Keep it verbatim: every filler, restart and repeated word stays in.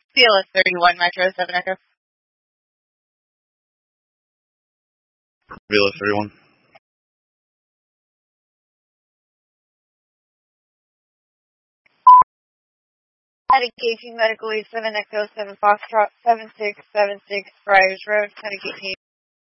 C L S thirty-one Metro seven Echo. C L S thirty-one. Medication Medical Lead seven Echo seven Foxtrot seven six seven six Friars Road. Medication.